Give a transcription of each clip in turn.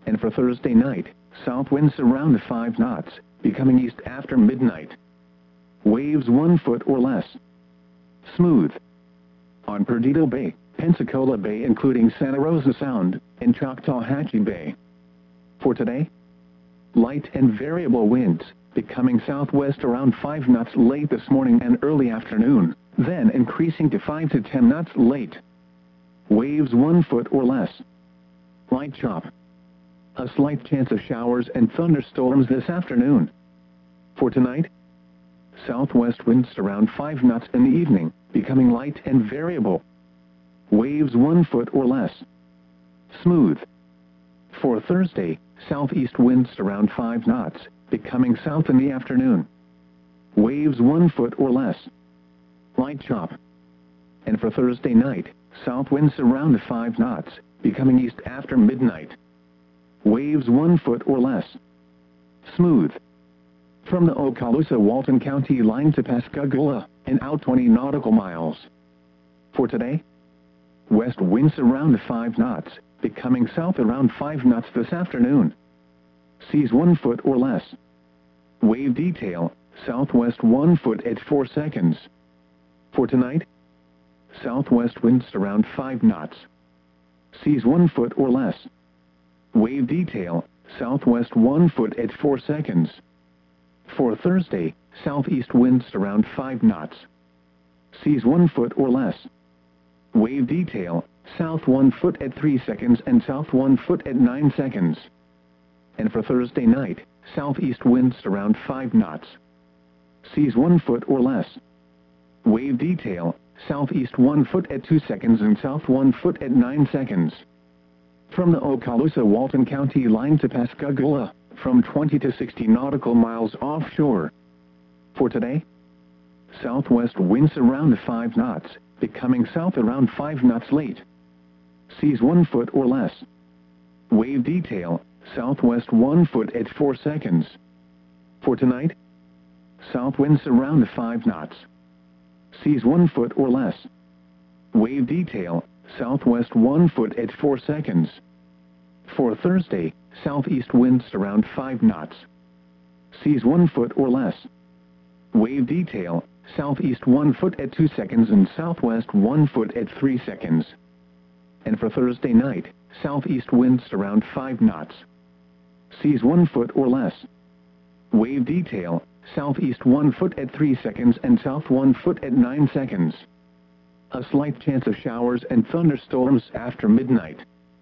And for Thursday night, south winds around 5 knots, becoming east after midnight. Waves 1 foot or less. Smooth. On Perdido Bay, Pensacola Bay including Santa Rosa Sound, and Choctawhatchee Bay. For today, light and variable winds, becoming southwest around 5 knots late this morning and early afternoon, then increasing to 5 to 10 knots late. Waves 1 foot or less. Light chop. A slight chance of showers and thunderstorms this afternoon. For tonight, southwest winds around 5 knots in the evening, becoming light and variable. Waves 1 foot or less. Smooth. For Thursday, southeast winds around 5 knots, becoming south in the afternoon. Waves 1 foot or less. Light chop. And for Thursday night, south winds around 5 knots, becoming east after midnight. Waves 1 foot or less. Smooth. From the Okaloosa-Walton County line to Pascagoula, and out 20 nautical miles. For today, west winds around 5 knots, becoming south around 5 knots this afternoon. Seas 1 foot or less. Wave detail, southwest 1 foot at 4 seconds. For tonight, southwest winds around 5 knots. Seas 1 foot or less. Wave detail, southwest 1 foot at 4 seconds. For Thursday, southeast winds around 5 knots. Seas 1 foot or less. Wave detail, south 1 foot at 3 seconds and south 1 foot at 9 seconds. And for Thursday night, southeast winds around 5 knots. Seas 1 foot or less. Wave detail, southeast 1 foot at 2 seconds and south 1 foot at 9 seconds. From the Okaloosa-Walton County line to Pascagoula, from 20 to 60 nautical miles offshore. For today, southwest winds around 5 knots, becoming south around 5 knots late. Seas 1 foot or less. Wave detail, southwest 1 foot at 4 seconds. For tonight, south winds around 5 knots. Seas 1 foot or less. Wave detail, southwest 1 foot at 4 seconds. For Thursday, southeast winds around 5 knots. Seas 1 foot or less. Wave detail, southeast 1 foot at 2 seconds and southwest 1 foot at 3 seconds. And for Thursday night, southeast winds around 5 knots. Seas 1 foot or less. Wave detail, southeast 1 foot at 3 seconds and south 1 foot at 9 seconds. A slight chance of showers and thunderstorms after midnight.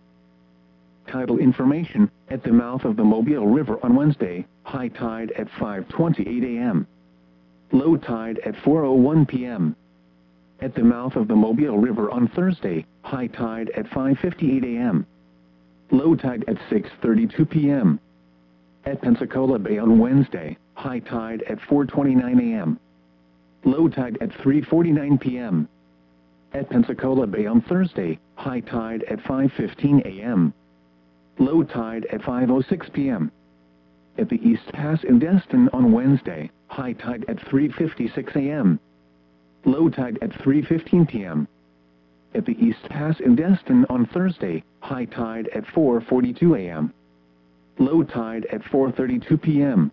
Tidal information, at the mouth of the Mobile River on Wednesday, high tide at 5:28 a.m. Low tide at 4:01 p.m. At the mouth of the Mobile River on Thursday, high tide at 5:58 a.m. Low tide at 6:32 p.m. At Pensacola Bay on Wednesday, high tide at 4:29 a.m. Low tide at 3:49 p.m. At Pensacola Bay on Thursday, high tide at 5:15 a.m. Low tide at 5:06 p.m. At the East Pass in Destin on Wednesday, high tide at 3:56 a.m. Low tide at 3:15 p.m. At the East Pass in Destin on Thursday, high tide at 4:42 a.m. Low tide at 4:32 p.m.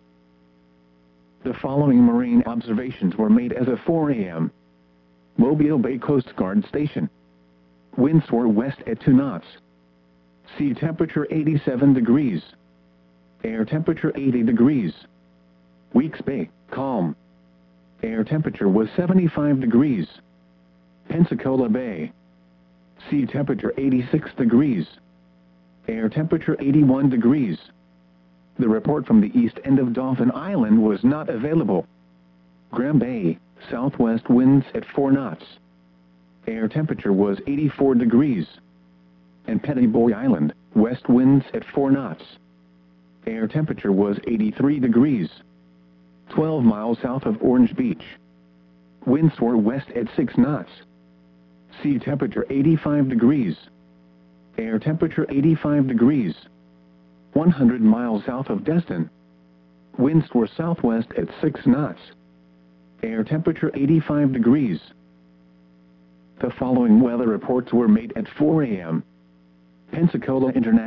The following marine observations were made as of 4 a.m. Mobile Bay Coast Guard Station. Winds were west at 2 knots. Sea temperature 87 degrees. Air temperature 80 degrees. Weeks Bay, calm. Air temperature was 75 degrees. Pensacola Bay. Sea temperature 86 degrees. Air temperature 81 degrees. The report from the east end of Dauphin Island was not available. Graham Bay, southwest winds at 4 knots. Air temperature was 84 degrees. And Petty Boy Island, west winds at 4 knots. Air temperature was 83 degrees. 12 miles south of Orange Beach. Winds were west at 6 knots. Sea temperature 85 degrees. Air temperature 85 degrees. 100 miles south of Destin. Winds were southwest at 6 knots. Air temperature 85 degrees. The following weather reports were made at 4 a.m. Pensacola International